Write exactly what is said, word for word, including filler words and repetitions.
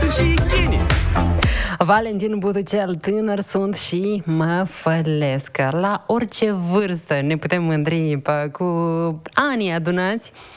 și ghini. Valentin Butucel, tânăr sunt și mă fălesc. La orice vârstă ne putem mândri pe, cu anii adunați